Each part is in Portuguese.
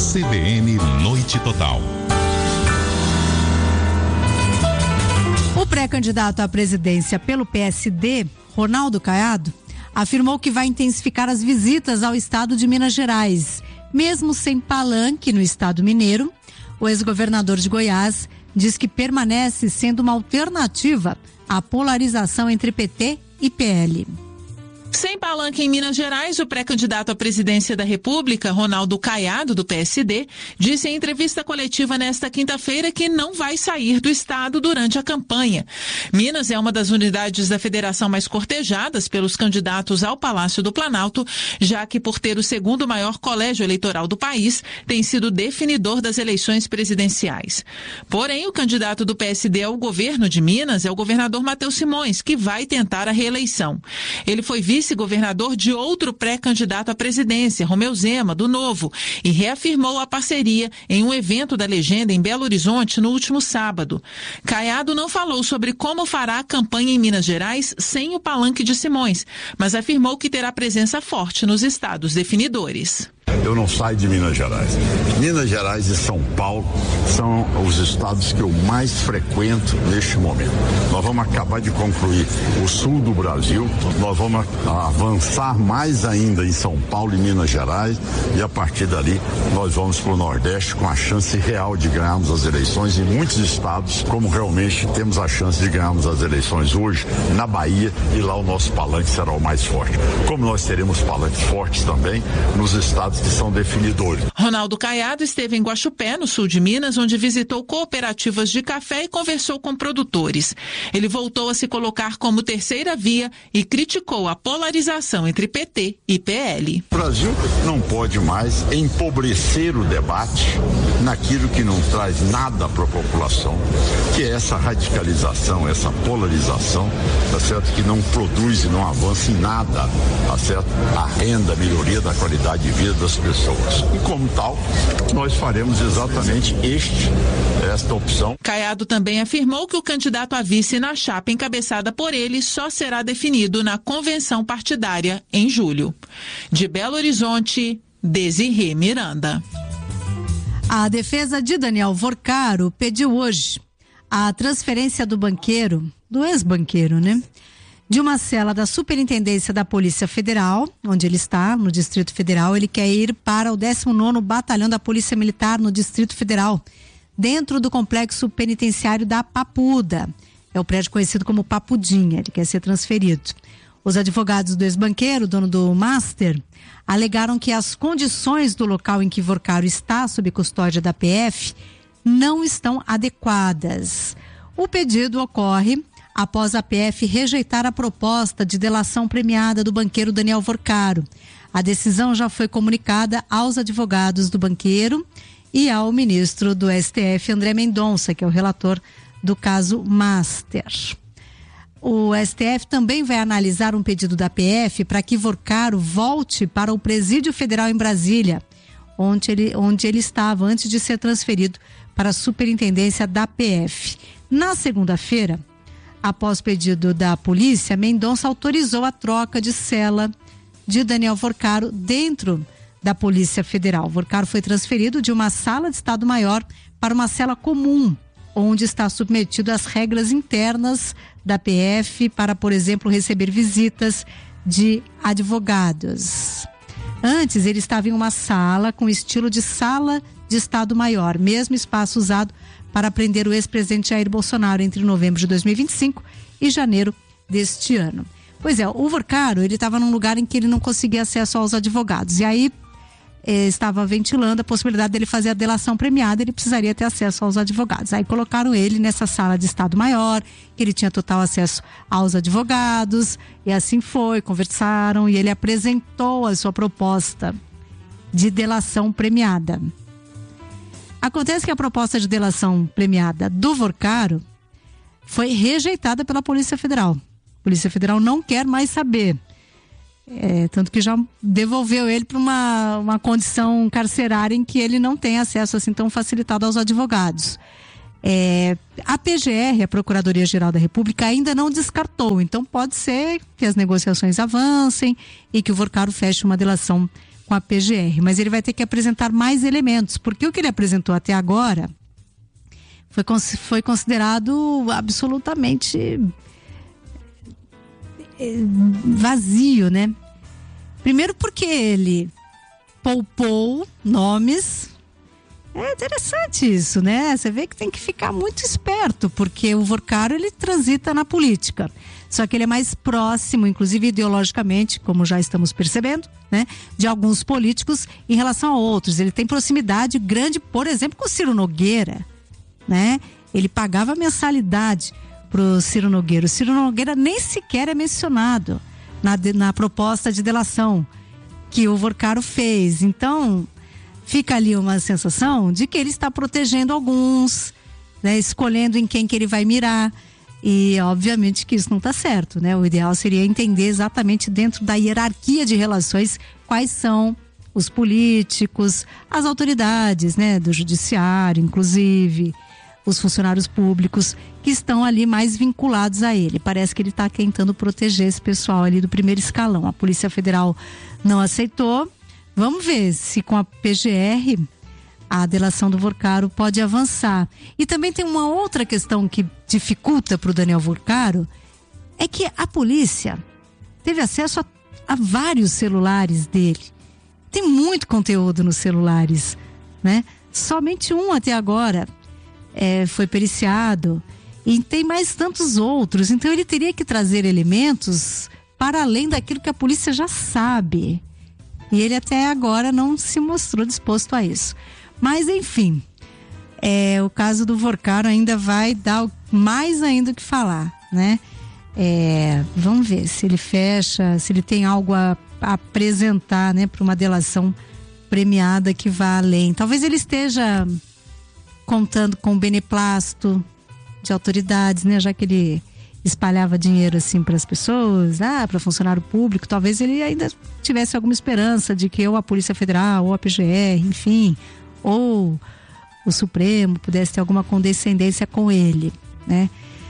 CBN Noite Total. O pré-candidato à presidência pelo PSD, Ronaldo Caiado, afirmou que vai intensificar as visitas ao estado de Minas Gerais. Mesmo sem palanque no estado mineiro, o ex-governador de Goiás diz que permanece sendo uma alternativa à polarização entre PT e PL. Sem palanque em Minas Gerais, o pré-candidato à presidência da República, Ronaldo Caiado, do PSD, disse em entrevista coletiva nesta quinta-feira que não vai sair do estado durante a campanha. Minas é uma das unidades da federação mais cortejadas pelos candidatos ao Palácio do Planalto, já que, por ter o segundo maior colégio eleitoral do país, tem sido definidor das eleições presidenciais. Porém, o candidato do PSD ao governo de Minas é o governador Matheus Simões, que vai tentar a reeleição. Ele foi vice-governador de outro pré-candidato à presidência, Romeu Zema, do Novo, e reafirmou a parceria em um evento da Legenda em Belo Horizonte no último sábado. Caiado não falou sobre como fará a campanha em Minas Gerais sem o palanque de Simões, mas afirmou que terá presença forte nos estados definidores. Eu não saio de Minas Gerais. Minas Gerais e São Paulo são os estados que eu mais frequento neste momento. Nós vamos acabar de concluir o sul do Brasil, nós vamos avançar mais ainda em São Paulo e Minas Gerais, e a partir dali nós vamos para o Nordeste com a chance real de ganharmos as eleições em muitos estados, como realmente temos a chance de ganharmos as eleições hoje na Bahia, e lá o nosso palanque será o mais forte. Como nós teremos palanques fortes também nos estados que são definidores. Ronaldo Caiado esteve em Guaxupé, no sul de Minas, onde visitou cooperativas de café e conversou com produtores. Ele voltou a se colocar como terceira via e criticou a polarização entre PT e PL. O Brasil não pode mais empobrecer o debate naquilo que não traz nada para a população, que é essa radicalização, essa polarização, tá certo? Que não produz e não avança em nada, tá certo? A renda, a melhoria da qualidade de vida das pessoas. E como tal, nós faremos exatamente esta opção. Caiado também afirmou que o candidato a vice na chapa encabeçada por ele só será definido na convenção partidária em julho. De Belo Horizonte, Desirê Miranda. A defesa de Daniel Vorcaro pediu hoje a transferência do banqueiro, do ex-banqueiro, de uma cela da Superintendência da Polícia Federal, onde ele está, no Distrito Federal. Ele quer ir para o 19º Batalhão da Polícia Militar no Distrito Federal, dentro do complexo penitenciário da Papuda. É o prédio conhecido como Papudinha, ele quer ser transferido. Os advogados do ex-banqueiro, dono do Master, alegaram que as condições do local em que Vorcaro está sob custódia da PF não estão adequadas. O pedido ocorre após a PF rejeitar a proposta de delação premiada do banqueiro Daniel Vorcaro. A decisão já foi comunicada aos advogados do banqueiro e ao ministro do STF, André Mendonça, que é o relator do caso Master. O STF também vai analisar um pedido da PF para que Vorcaro volte para o Presídio Federal em Brasília, onde ele estava antes de ser transferido para a superintendência da PF. Na segunda-feira, após pedido da polícia, Mendonça autorizou a troca de cela de Daniel Vorcaro dentro da Polícia Federal. Vorcaro foi transferido de uma sala de Estado-Maior para uma cela comum, onde está submetido às regras internas da PF para, por exemplo, receber visitas de advogados. Antes, ele estava em uma sala com estilo de sala de Estado-Maior, mesmo espaço usado para prender o ex-presidente Jair Bolsonaro entre novembro de 2025 e janeiro deste ano. Pois é, o Vorcaro, ele estava num lugar em que ele não conseguia acesso aos advogados, e aí estava ventilando a possibilidade dele fazer a delação premiada, ele precisaria ter acesso aos advogados. Aí colocaram ele nessa sala de Estado-Maior, que ele tinha total acesso aos advogados, e assim foi, conversaram, e ele apresentou a sua proposta de delação premiada. Acontece que a proposta de delação premiada do Vorcaro foi rejeitada pela Polícia Federal. A Polícia Federal não quer mais saber. Tanto que já devolveu ele para uma condição carcerária em que ele não tem acesso assim tão facilitado aos advogados. A PGR, a Procuradoria-Geral da República, ainda não descartou. Então pode ser que as negociações avancem e que o Vorcaro feche uma delação com a PGR, mas ele vai ter que apresentar mais elementos, porque o que ele apresentou até agora foi considerado absolutamente vazio, né? Primeiro porque ele poupou nomes. É interessante isso, né? Você vê que tem que ficar muito esperto, porque o Vorcaro, ele transita na política. Só que ele é mais próximo, inclusive ideologicamente, como já estamos percebendo, né, de alguns políticos em relação a outros. Ele tem proximidade grande, por exemplo, com o Ciro Nogueira, né? Ele pagava mensalidade pro Ciro Nogueira. O Ciro Nogueira nem sequer é mencionado na proposta de delação que o Vorcaro fez. Então, fica ali uma sensação de que ele está protegendo alguns, né, escolhendo em quem que ele vai mirar. E obviamente que isso não está certo, né? O ideal seria entender exatamente dentro da hierarquia de relações quais são os políticos, as autoridades, né, do judiciário, inclusive os funcionários públicos que estão ali mais vinculados a ele. Parece que ele está tentando proteger esse pessoal ali do primeiro escalão. A Polícia Federal não aceitou. Vamos ver se com a PGR a delação do Vorcaro pode avançar. E também tem uma outra questão que dificulta para o Daniel Vorcaro, é que a polícia teve acesso a vários celulares dele. Tem muito conteúdo nos celulares, né? Somente um até agora foi periciado, e tem mais tantos outros. Então ele teria que trazer elementos para além daquilo que a polícia já sabe. E ele até agora não se mostrou disposto a isso. Mas enfim, o caso do Vorcaro ainda vai dar mais ainda o que falar, né? Vamos ver se ele fecha, se ele tem algo a apresentar, né, para uma delação premiada que vá além. Talvez ele esteja contando com o beneplácito de autoridades, né? Já que ele espalhava dinheiro assim para as pessoas, para funcionário público, talvez ele ainda tivesse alguma esperança de que ou a Polícia Federal ou a PGR, enfim, ou o Supremo pudesse ter alguma condescendência com ele, né?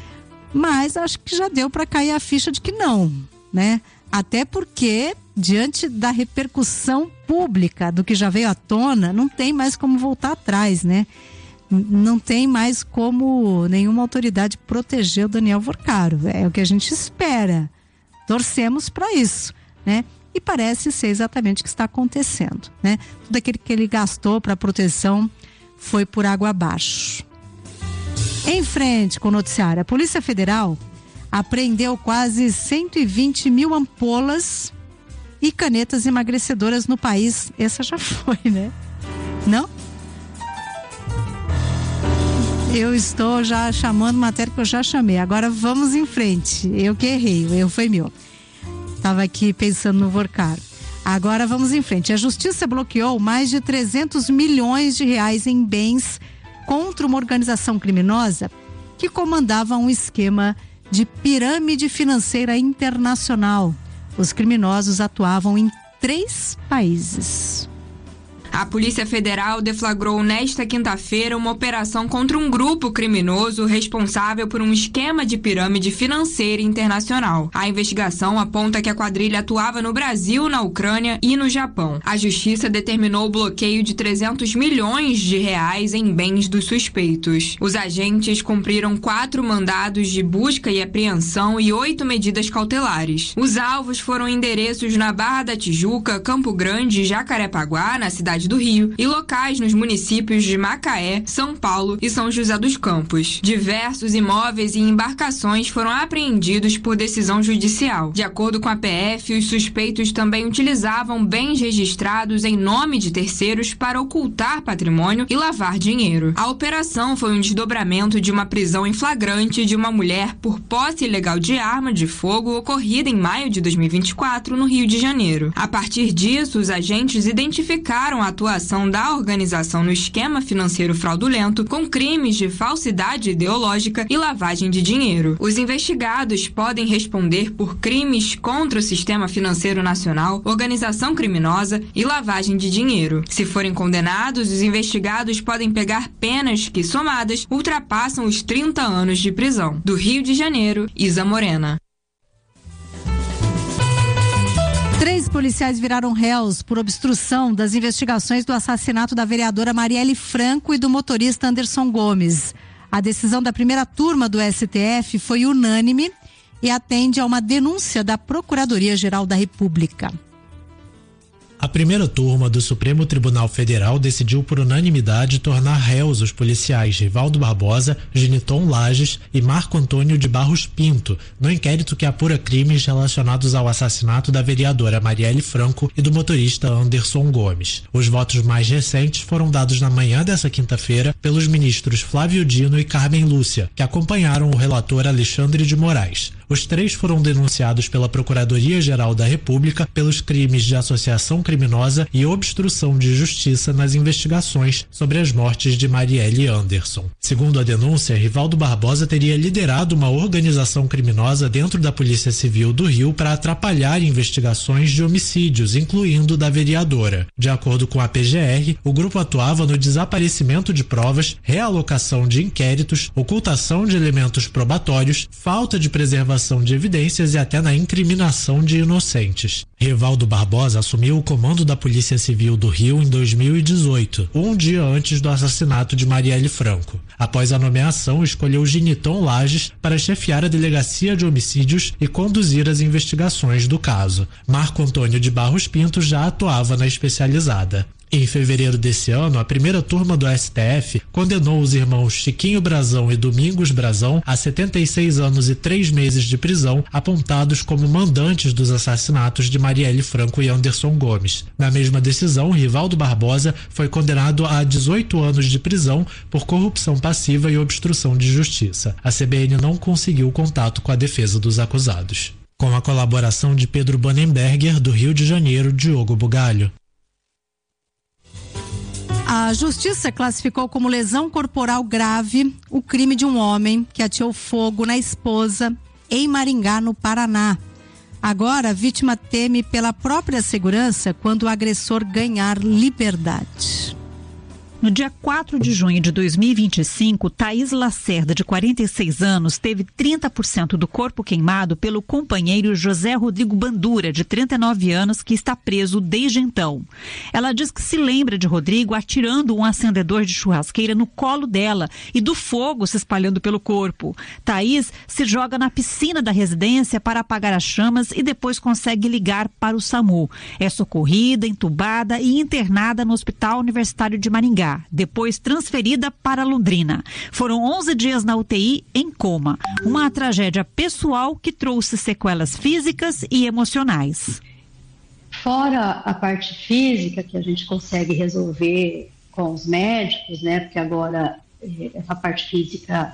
Mas acho que já deu para cair a ficha de que não, né? Até porque, diante da repercussão pública do que já veio à tona, não tem mais como voltar atrás, né? Não tem mais como nenhuma autoridade proteger o Daniel Vorcaro. É o que a gente espera. Torcemos para isso, né? E parece ser exatamente o que está acontecendo, né? Tudo aquilo que ele gastou para proteção foi por água abaixo. Em frente com o noticiário, a Polícia Federal apreendeu quase 120 mil ampolas e canetas emagrecedoras no país. Essa já foi, né? Não? Eu estou já chamando matéria que eu já chamei. Agora vamos em frente. Eu que errei, o erro foi meu. Estava aqui pensando no Vorcaro. Agora vamos em frente. A Justiça bloqueou mais de 300 milhões de reais em bens contra uma organização criminosa que comandava um esquema de pirâmide financeira internacional. Os criminosos atuavam em 3 países. A Polícia Federal deflagrou nesta quinta-feira uma operação contra um grupo criminoso responsável por um esquema de pirâmide financeira internacional. A investigação aponta que a quadrilha atuava no Brasil, na Ucrânia e no Japão. A Justiça determinou o bloqueio de 300 milhões de reais em bens dos suspeitos. Os agentes cumpriram 4 mandados de busca e apreensão e 8 medidas cautelares. Os alvos foram endereços na Barra da Tijuca, Campo Grande e Jacarepaguá, na cidade do Rio, e locais nos municípios de Macaé, São Paulo e São José dos Campos. Diversos imóveis e embarcações foram apreendidos por decisão judicial. De acordo com a PF, os suspeitos também utilizavam bens registrados em nome de terceiros para ocultar patrimônio e lavar dinheiro. A operação foi um desdobramento de uma prisão em flagrante de uma mulher por posse ilegal de arma de fogo ocorrida em maio de 2024 no Rio de Janeiro. A partir disso, os agentes identificaram a atuação da organização no esquema financeiro fraudulento com crimes de falsidade ideológica e lavagem de dinheiro. Os investigados podem responder por crimes contra o sistema financeiro nacional, organização criminosa e lavagem de dinheiro. Se forem condenados, os investigados podem pegar penas que, somadas, ultrapassam os 30 anos de prisão. Do Rio de Janeiro, Isa Morena. 3 policiais viraram réus por obstrução das investigações do assassinato da vereadora Marielle Franco e do motorista Anderson Gomes. A decisão da primeira turma do STF foi unânime e atende a uma denúncia da Procuradoria-Geral da República. A primeira turma do Supremo Tribunal Federal decidiu por unanimidade tornar réus os policiais Rivaldo Barbosa, Geniton Lages e Marco Antônio de Barros Pinto, no inquérito que apura crimes relacionados ao assassinato da vereadora Marielle Franco e do motorista Anderson Gomes. Os votos mais recentes foram dados na manhã dessa quinta-feira pelos ministros Flávio Dino e Carmen Lúcia, que acompanharam o relator Alexandre de Moraes. Os 3 foram denunciados pela Procuradoria-Geral da República pelos crimes de associação criminosa e obstrução de justiça nas investigações sobre as mortes de Marielle e Anderson. Segundo a denúncia, Rivaldo Barbosa teria liderado uma organização criminosa dentro da Polícia Civil do Rio para atrapalhar investigações de homicídios, incluindo da vereadora. De acordo com a PGR, o grupo atuava no desaparecimento de provas, realocação de inquéritos, ocultação de elementos probatórios, falta de preservação de evidências e até na incriminação de inocentes. Rivaldo Barbosa assumiu o comando da Polícia Civil do Rio em 2018, um dia antes do assassinato de Marielle Franco. Após a nomeação, escolheu Geniton Lages para chefiar a Delegacia de Homicídios e conduzir as investigações do caso. Marco Antônio de Barros Pinto já atuava na especializada. Em fevereiro desse ano, a primeira turma do STF condenou os irmãos Chiquinho Brazão e Domingos Brazão a 76 anos e 3 meses de prisão, apontados como mandantes dos assassinatos de Marielle Franco e Anderson Gomes. Na mesma decisão, Rivaldo Barbosa foi condenado a 18 anos de prisão por corrupção passiva e obstrução de justiça. A CBN não conseguiu contato com a defesa dos acusados. Com a colaboração de Pedro Banenberger, do Rio de Janeiro, Diogo Bugalho. A Justiça classificou como lesão corporal grave o crime de um homem que ateou fogo na esposa em Maringá, no Paraná. Agora, a vítima teme pela própria segurança quando o agressor ganhar liberdade. No dia 4 de junho de 2025, Thaís Lacerda, de 46 anos, teve 30% do corpo queimado pelo companheiro José Rodrigo Bandura, de 39 anos, que está preso desde então. Ela diz que se lembra de Rodrigo atirando um acendedor de churrasqueira no colo dela e do fogo se espalhando pelo corpo. Thaís se joga na piscina da residência para apagar as chamas e depois consegue ligar para o SAMU. É socorrida, entubada e internada no Hospital Universitário de Maringá, depois transferida para Londrina. Foram 11 dias na UTI em coma. Uma tragédia pessoal que trouxe sequelas físicas e emocionais. Fora a parte física que a gente consegue resolver com os médicos, né? Porque agora essa parte física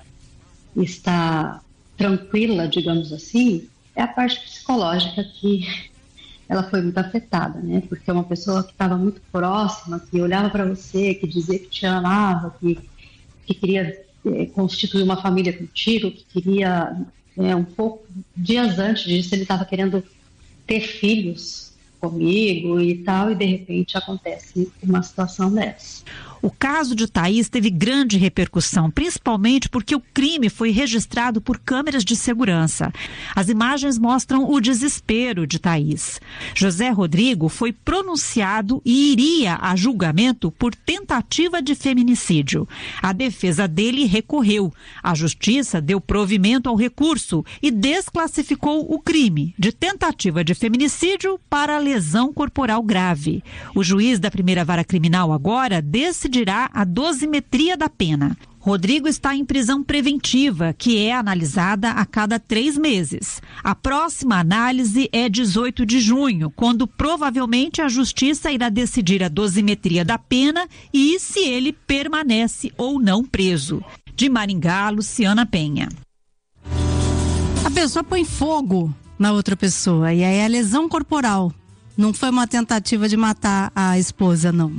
está tranquila, digamos assim, é a parte psicológica que ela foi muito afetada, né? Porque uma pessoa que estava muito próxima, que olhava para você, que dizia que te amava, que queria constituir uma família contigo, que queria, um pouco, dias antes disso, ele estava querendo ter filhos comigo e tal, e de repente acontece uma situação dessa. O caso de Thaís teve grande repercussão, principalmente porque o crime foi registrado por câmeras de segurança. As imagens mostram o desespero de Thaís. José Rodrigo foi pronunciado e iria a julgamento por tentativa de feminicídio. A defesa dele recorreu. A justiça deu provimento ao recurso e desclassificou o crime de tentativa de feminicídio para lesão corporal grave. O juiz da primeira vara criminal agora decidirá a dosimetria da pena. Rodrigo está em prisão preventiva, que é analisada a cada 3 meses. A próxima análise é 18 de junho, quando provavelmente a justiça irá decidir a dosimetria da pena e se ele permanece ou não preso. De Maringá, Luciana Penha. A pessoa põe fogo na outra pessoa e aí é lesão corporal. Não foi uma tentativa de matar a esposa, não.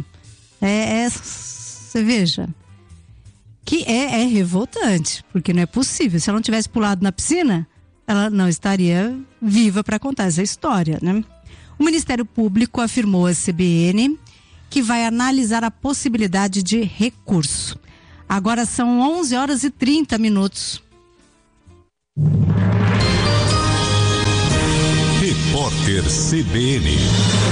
Você veja que é revoltante, porque não é possível. Se ela não tivesse pulado na piscina, ela não estaria viva para contar essa história, né? O Ministério Público afirmou à CBN que vai analisar a possibilidade de recurso. Agora são 11h30. Repórter CBN.